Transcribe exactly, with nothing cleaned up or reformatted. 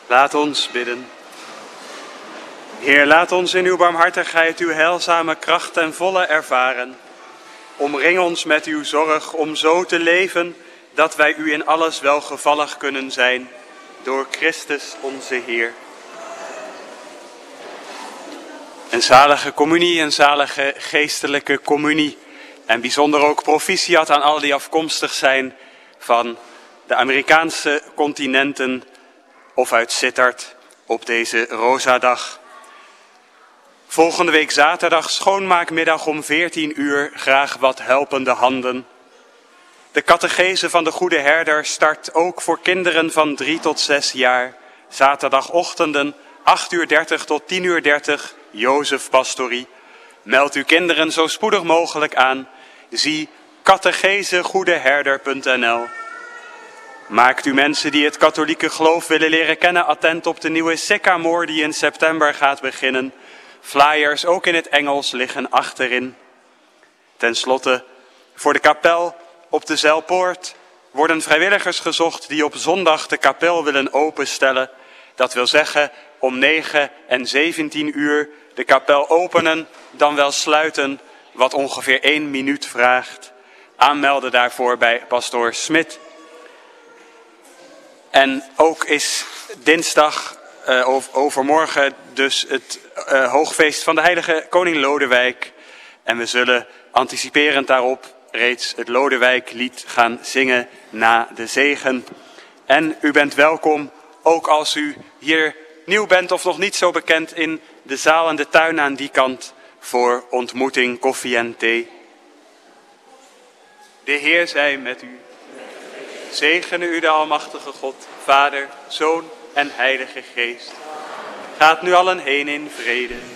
Laat ons bidden. Heer, laat ons in uw barmhartigheid uw heilzame kracht ten volle ervaren. Omring ons met uw zorg om zo te leven dat wij u in alles welgevallig kunnen zijn. Door Christus onze Heer. Een zalige communie, een zalige geestelijke communie. En bijzonder ook proficiat aan allen die afkomstig zijn van de Amerikaanse continenten of uit Sittard op deze Rosadag. Volgende week zaterdag schoonmaakmiddag om veertien uur, graag wat helpende handen. De catechese van de Goede Herder start ook voor kinderen van drie tot zes jaar. Zaterdagochtenden acht uur dertig tot tien uur dertig, Jozef Pastorie. Meld uw kinderen zo spoedig mogelijk aan. Zie catechesegoedeherder punt n l. Maakt u mensen die het katholieke geloof willen leren kennen attent op de nieuwe Sycamore die in september gaat beginnen. Flyers, ook in het Engels, liggen achterin. Ten slotte, voor de kapel op de Zijlpoort worden vrijwilligers gezocht die op zondag de kapel willen openstellen. Dat wil zeggen om negen en zeventien uur de kapel openen, dan wel sluiten, wat ongeveer één minuut vraagt. Aanmelden daarvoor bij pastoor Smit. En ook is dinsdag, uh, of overmorgen, dus het uh, hoogfeest van de heilige koning Lodewijk. En we zullen anticiperend daarop reeds het Lodewijklied gaan zingen na de zegen. En u bent welkom, ook als u hier nieuw bent of nog niet zo bekend, in de zaal en de tuin aan die kant voor ontmoeting, koffie en thee. De Heer zij met u. Zegene u de almachtige God, Vader, Zoon en Heilige Geest. Gaat nu allen heen in vrede.